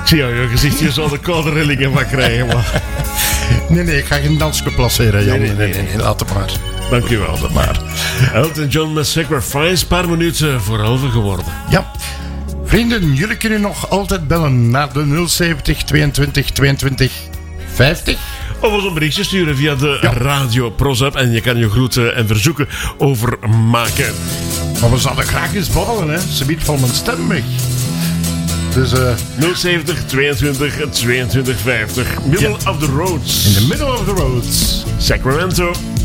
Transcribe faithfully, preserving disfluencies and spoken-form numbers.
Zie je, je gezicht hier zo de koude rillingen van krijgen. Maar... Nee, nee, ik ga geen dansje placeren, Jan. Nee, nee, nee, nee, laat het maar. Dank u wel. Laat het maar. Elton John met Sacrifice, een paar minuten voor halve geworden. Ja. Vrienden, jullie kunnen nog altijd bellen naar de nul zeventig tweeëntwintig tweeëntwintig vijftig. Of ons een berichtje sturen via de ja. Radio ProZap. En je kan je groeten en verzoeken overmaken. Maar we zouden graag eens babbelen, hè. Ze biedt van mijn stem weg. Dus, uh, nul zeventig tweeëntwintig tweeëntwintig vijftig. Middle ja. of the roads. In the middle of the roads. Sacramento.